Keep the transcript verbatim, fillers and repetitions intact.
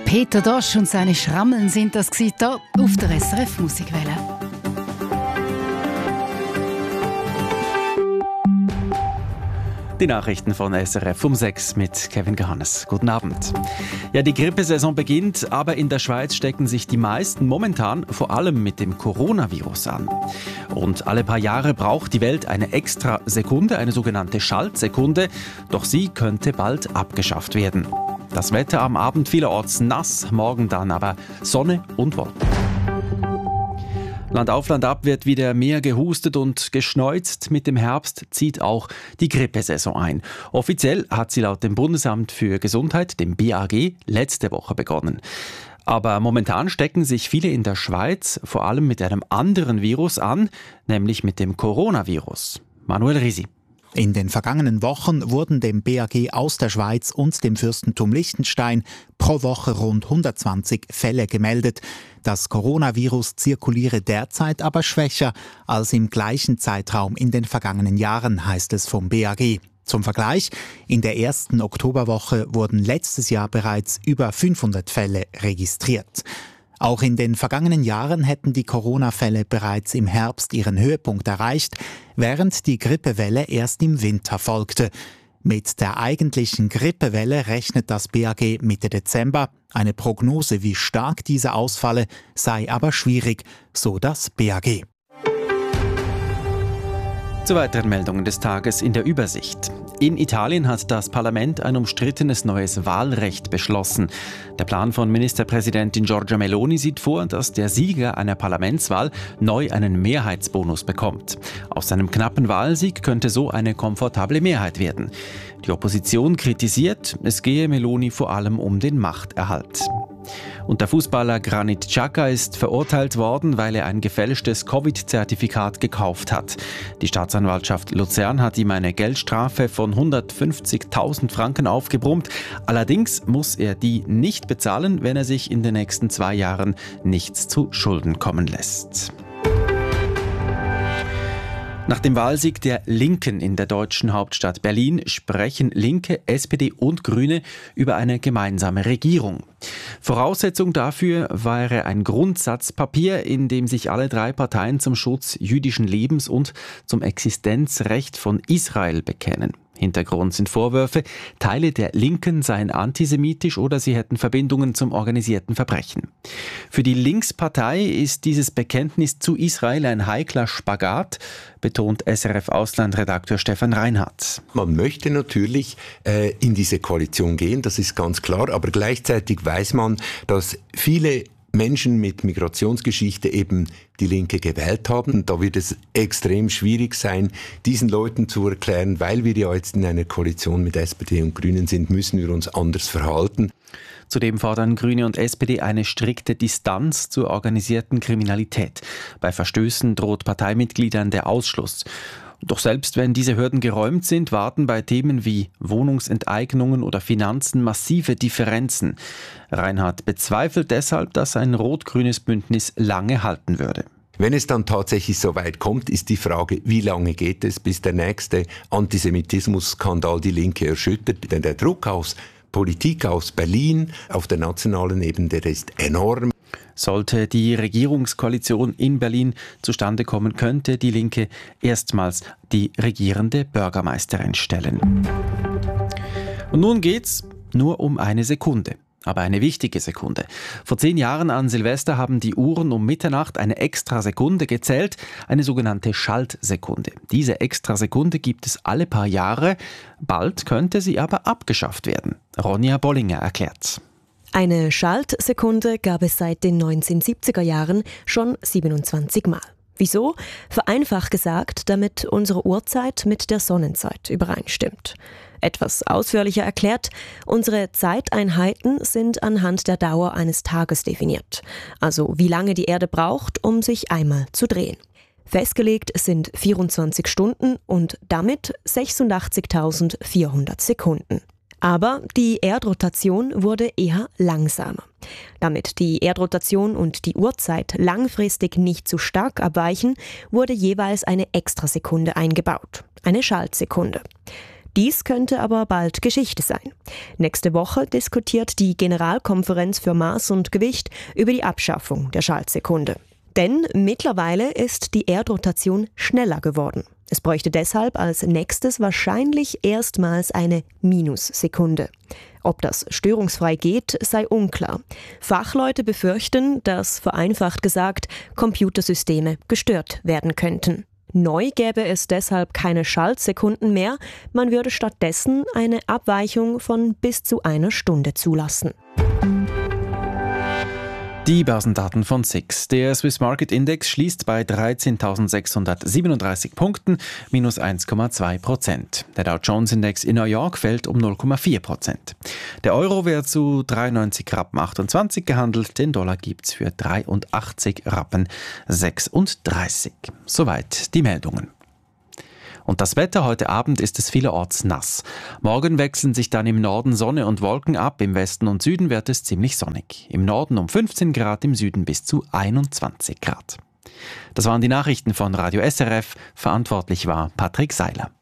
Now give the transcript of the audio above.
Peter Dosch und seine Schrammeln sind das hier auf der S R F Musikwelle. Die Nachrichten von S R F um sechs mit Kevin Gehannes. Guten Abend. Ja, die Grippesaison beginnt, aber in der Schweiz stecken sich die meisten momentan vor allem mit dem Coronavirus an. Und alle paar Jahre braucht die Welt eine extra Sekunde, eine sogenannte Schaltsekunde, doch sie könnte bald abgeschafft werden. Das Wetter am Abend vielerorts nass, morgen dann aber Sonne und Wolken. Land auf, Land ab wird wieder mehr gehustet und geschneuzt. Mit dem Herbst zieht auch die Grippesaison ein. Offiziell hat sie laut dem Bundesamt für Gesundheit, dem B A G, letzte Woche begonnen. Aber momentan stecken sich viele in der Schweiz vor allem mit einem anderen Virus an, nämlich mit dem Coronavirus. Manuel Risi. In den vergangenen Wochen wurden dem B A G aus der Schweiz und dem Fürstentum Liechtenstein pro Woche rund hundertzwanzig Fälle gemeldet. Das Coronavirus zirkuliere derzeit aber schwächer als im gleichen Zeitraum in den vergangenen Jahren, heißt es vom B A G. Zum Vergleich, in der ersten Oktoberwoche wurden letztes Jahr bereits über fünfhundert Fälle registriert. Auch in den vergangenen Jahren hätten die Corona-Fälle bereits im Herbst ihren Höhepunkt erreicht, während die Grippewelle erst im Winter folgte. Mit der eigentlichen Grippewelle rechnet das B A G Mitte Dezember. Eine Prognose, wie stark diese ausfalle, sei aber schwierig, so das B A G. Zu weiteren Meldungen des Tages in der Übersicht. In Italien hat das Parlament ein umstrittenes neues Wahlrecht beschlossen. Der Plan von Ministerpräsidentin Giorgia Meloni sieht vor, dass der Sieger einer Parlamentswahl neu einen Mehrheitsbonus bekommt. Aus seinem knappen Wahlsieg könnte so eine komfortable Mehrheit werden. Die Opposition kritisiert, es gehe Meloni vor allem um den Machterhalt. Und der Fußballer Granit Xhaka ist verurteilt worden, weil er ein gefälschtes Covid-Zertifikat gekauft hat. Die Staatsanwaltschaft Luzern hat ihm eine Geldstrafe von hundertfünfzigtausend Franken aufgebrummt. Allerdings muss er die nicht bezahlen, wenn er sich in den nächsten zwei Jahren nichts zu Schulden kommen lässt. Nach dem Wahlsieg der Linken in der deutschen Hauptstadt Berlin sprechen Linke, S P D und Grüne über eine gemeinsame Regierung. Voraussetzung dafür wäre ein Grundsatzpapier, in dem sich alle drei Parteien zum Schutz jüdischen Lebens und zum Existenzrecht von Israel bekennen. Hintergrund sind Vorwürfe, Teile der Linken seien antisemitisch oder sie hätten Verbindungen zum organisierten Verbrechen. Für die Linkspartei ist dieses Bekenntnis zu Israel ein heikler Spagat, betont S R F-Auslandredakteur Stefan Reinhardt. Man möchte natürlich äh, in diese Koalition gehen, das ist ganz klar, aber gleichzeitig weiß man, dass viele Menschen mit Migrationsgeschichte eben die Linke gewählt haben. Da wird es extrem schwierig sein, diesen Leuten zu erklären, weil wir ja jetzt in einer Koalition mit S P D und Grünen sind, müssen wir uns anders verhalten. Zudem fordern Grüne und S P D eine strikte Distanz zur organisierten Kriminalität. Bei Verstößen droht Parteimitgliedern der Ausschluss. Doch selbst wenn diese Hürden geräumt sind, warten bei Themen wie Wohnungsenteignungen oder Finanzen massive Differenzen. Reinhardt bezweifelt deshalb, dass ein rot-grünes Bündnis lange halten würde. Wenn es dann tatsächlich so weit kommt, ist die Frage, wie lange geht es, bis der nächste Antisemitismus-Skandal die Linke erschüttert. Denn der Druck aus Politik aus Berlin auf der nationalen Ebene, der ist enorm. Sollte die Regierungskoalition in Berlin zustande kommen, könnte die Linke erstmals die regierende Bürgermeisterin stellen. Und nun geht's nur um eine Sekunde. Aber eine wichtige Sekunde. Vor zehn Jahren an Silvester haben die Uhren um Mitternacht eine extra Sekunde gezählt, eine sogenannte Schaltsekunde. Diese extra Sekunde gibt es alle paar Jahre, bald könnte sie aber abgeschafft werden. Ronja Bollinger erklärt. Eine Schaltsekunde gab es seit den neunzehnhundertsiebziger Jahren schon siebenundzwanzig Mal. Wieso? Vereinfacht gesagt, damit unsere Uhrzeit mit der Sonnenzeit übereinstimmt. Etwas ausführlicher erklärt, unsere Zeiteinheiten sind anhand der Dauer eines Tages definiert. Also wie lange die Erde braucht, um sich einmal zu drehen. Festgelegt sind vierundzwanzig Stunden und damit sechsundachtzigtausendvierhundert Sekunden. Aber die Erdrotation wurde eher langsamer. Damit die Erdrotation und die Uhrzeit langfristig nicht zu stark abweichen, wurde jeweils eine Extrasekunde eingebaut, eine Schaltsekunde. Dies könnte aber bald Geschichte sein. Nächste Woche diskutiert die Generalkonferenz für Maß und Gewicht über die Abschaffung der Schaltsekunde. Denn mittlerweile ist die Erdrotation schneller geworden. Es bräuchte deshalb als nächstes wahrscheinlich erstmals eine Minussekunde. Ob das störungsfrei geht, sei unklar. Fachleute befürchten, dass, vereinfacht gesagt, Computersysteme gestört werden könnten. Neu gäbe es deshalb keine Schaltsekunden mehr, man würde stattdessen eine Abweichung von bis zu einer Stunde zulassen. Die Börsendaten von S I X. Der Swiss Market Index schließt bei dreizehntausendsechshundertsiebenunddreißig Punkten, minus eins Komma zwei Prozent. Der Dow Jones Index in New York fällt um null Komma vier Prozent. Der Euro wird zu dreiundneunzig Rappen achtundzwanzig gehandelt, den Dollar gibt's für dreiundachtzig Rappen sechsunddreißig. Soweit die Meldungen. Und das Wetter: heute Abend ist es vielerorts nass. Morgen wechseln sich dann im Norden Sonne und Wolken ab, im Westen und Süden wird es ziemlich sonnig. Im Norden um fünfzehn Grad, im Süden bis zu einundzwanzig Grad. Das waren die Nachrichten von Radio S R F. Verantwortlich war Patrick Seiler.